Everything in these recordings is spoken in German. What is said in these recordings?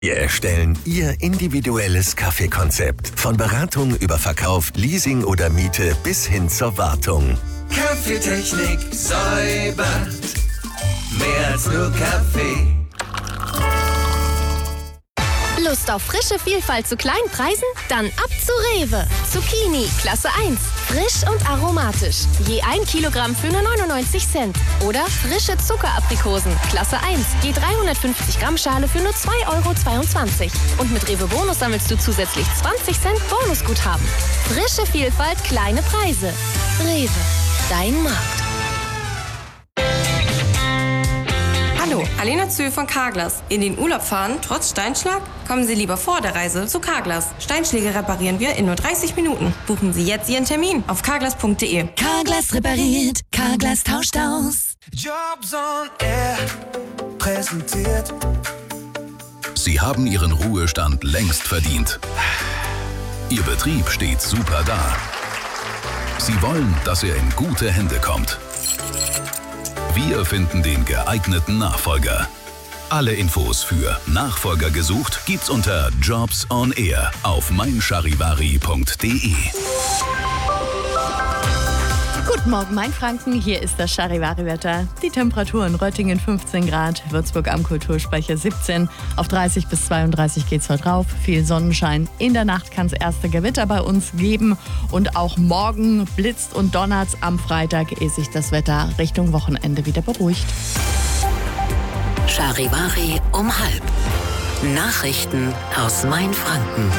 Wir erstellen Ihr individuelles Kaffeekonzept. Von Beratung über Verkauf, Leasing oder Miete bis hin zur Wartung. Kaffeetechnik säubert. Mehr als nur Kaffee. Lust auf frische Vielfalt zu kleinen Preisen? Dann ab zu Rewe. Zucchini, Klasse 1. Frisch und aromatisch. Je 1 Kilogramm für nur 99 Cent. Oder frische Zuckeraprikosen, Klasse 1. Je 350 Gramm Schale für nur 2,22 €. Und mit Rewe Bonus sammelst du zusätzlich 20 Cent Bonusguthaben. Frische Vielfalt, kleine Preise. Rewe, dein Markt. Hallo, Alena Zöhl von Carglass. In den Urlaub fahren, trotz Steinschlag? Kommen Sie lieber vor der Reise zu Carglass. Steinschläge reparieren wir in nur 30 Minuten. Buchen Sie jetzt Ihren Termin auf carglass.de. Carglass repariert, Carglass tauscht aus. Jobs on Air präsentiert. Sie haben Ihren Ruhestand längst verdient. Ihr Betrieb steht super da. Sie wollen, dass er in gute Hände kommt. Wir finden den geeigneten Nachfolger. Alle Infos für Nachfolger gesucht gibt's unter Jobs on Air auf meincharivari.de. Guten Morgen, Mainfranken. Hier ist das Charivari-Wetter. Die Temperatur in Röttingen 15 Grad, Würzburg am Kulturspeicher 17. Auf 30 bis 32 geht's heute rauf. Viel Sonnenschein. In der Nacht kann es erste Gewitter bei uns geben. Und auch morgen blitzt und donnert's am Freitag, ehe sich das Wetter Richtung Wochenende wieder beruhigt. Charivari um 12:30. Nachrichten aus Mainfranken.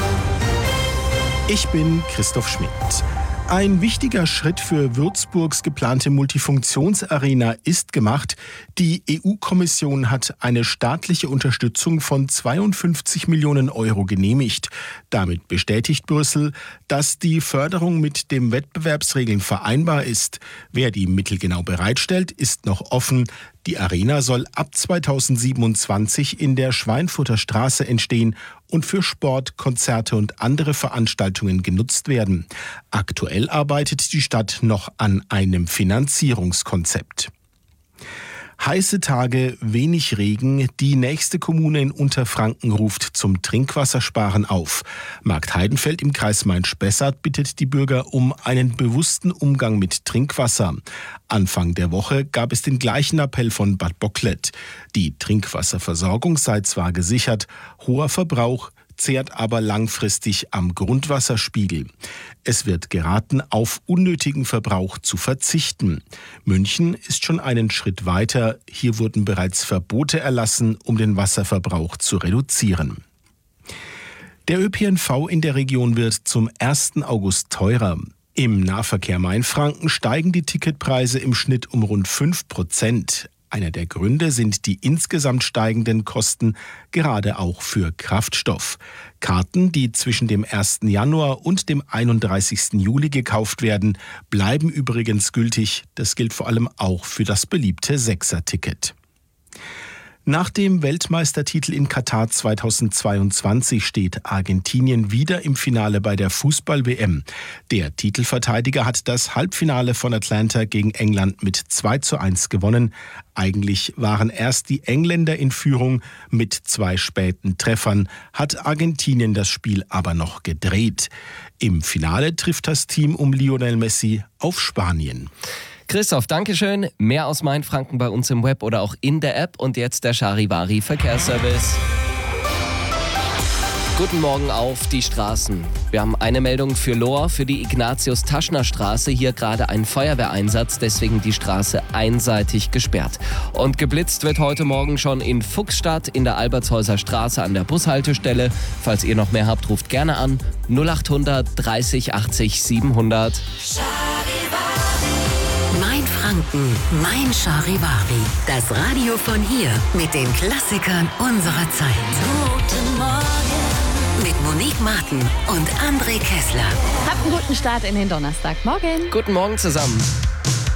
Ich bin Christoph Schmidt. Ein wichtiger Schritt für Würzburgs geplante Multifunktionsarena ist gemacht. Die EU-Kommission hat eine staatliche Unterstützung von 52 Millionen € genehmigt. Damit bestätigt Brüssel, dass die Förderung mit den Wettbewerbsregeln vereinbar ist. Wer die Mittel genau bereitstellt, ist noch offen. Die Arena soll ab 2027 in der Schweinfurter Straße entstehen und für Sport, Konzerte und andere Veranstaltungen genutzt werden. Aktuell arbeitet die Stadt noch an einem Finanzierungskonzept. Heiße Tage, wenig Regen. Die nächste Kommune in Unterfranken ruft zum Trinkwassersparen auf. Markt Heidenfeld im Kreis Main-Spessart bittet die Bürger um einen bewussten Umgang mit Trinkwasser. Anfang der Woche gab es den gleichen Appell von Bad Bocklet. Die Trinkwasserversorgung sei zwar gesichert, hoher Verbrauch zehrt aber langfristig am Grundwasserspiegel. Es wird geraten, auf unnötigen Verbrauch zu verzichten. München ist schon einen Schritt weiter. Hier wurden bereits Verbote erlassen, um den Wasserverbrauch zu reduzieren. Der ÖPNV in der Region wird zum 1. August teurer. Im Nahverkehr Mainfranken steigen die Ticketpreise im Schnitt um rund 5%. Einer der Gründe sind die insgesamt steigenden Kosten, gerade auch für Kraftstoff. Karten, die zwischen dem 1. Januar und dem 31. Juli gekauft werden, bleiben übrigens gültig. Das gilt vor allem auch für das beliebte Sechser-Ticket. Nach dem Weltmeistertitel in Katar 2022 steht Argentinien wieder im Finale bei der Fußball-WM. Der Titelverteidiger hat das Halbfinale von Atlanta gegen England mit 2:1 gewonnen. Eigentlich waren erst die Engländer in Führung. Mit 2 späten Treffern hat Argentinien das Spiel aber noch gedreht. Im Finale trifft das Team um Lionel Messi auf Spanien. Christoph, Dankeschön. Mehr aus Mainfranken bei uns im Web oder auch in der App. Und jetzt der Charivari Verkehrsservice. Guten Morgen auf die Straßen. Wir haben eine Meldung für Lohr, für die Ignatius-Taschner-Straße. Hier gerade ein Feuerwehreinsatz, deswegen die Straße einseitig gesperrt. Und geblitzt wird heute Morgen schon in Fuchsstadt in der Albertshäuser Straße an der Bushaltestelle. Falls ihr noch mehr habt, ruft gerne an 0800 30 80 700. Mainfranken, mein Charivari. Das Radio von hier mit den Klassikern unserer Zeit. Guten Morgen. Mit Monique Martin und André Kessler. Habt einen guten Start in den Donnerstagmorgen. Guten Morgen zusammen.